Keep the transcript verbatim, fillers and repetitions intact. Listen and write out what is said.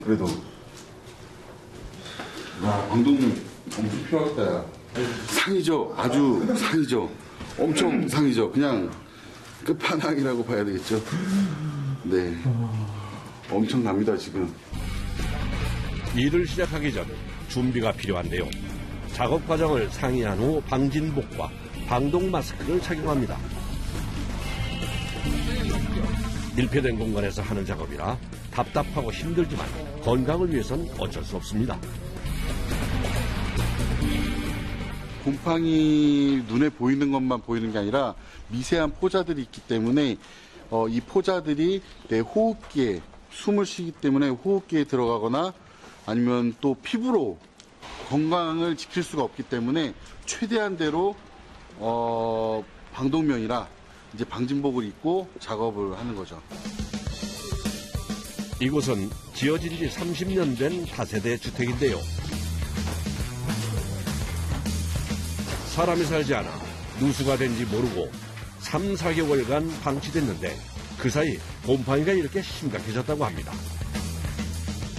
그래도 와 방독면 엄청 필요하겠다. 야. 상이죠. 아주 상이죠. 엄청 상이죠. 그냥 끝판왕이라고 봐야 되겠죠. 네, 엄청납니다 지금. 일을 시작하기 전 준비가 필요한데요. 작업 과정을 상의한 후 방진복과 방독 마스크를 착용합니다. 밀폐된 공간에서 하는 작업이라 답답하고 힘들지만 건강을 위해선 어쩔 수 없습니다. 곰팡이 눈에 보이는 것만 보이는 게 아니라 미세한 포자들이 있기 때문에 어, 이 포자들이 내 호흡기에 숨을 쉬기 때문에 호흡기에 들어가거나 아니면 또 피부로 건강을 지킬 수가 없기 때문에 최대한대로 어, 방독면이라 이제 방진복을 입고 작업을 하는 거죠. 이곳은 지어진 지 삼십 년 된 다세대 주택인데요. 사람이 살지 않아 누수가 된지 모르고 삼, 사 개월간 방치됐는데 그 사이 곰팡이가 이렇게 심각해졌다고 합니다.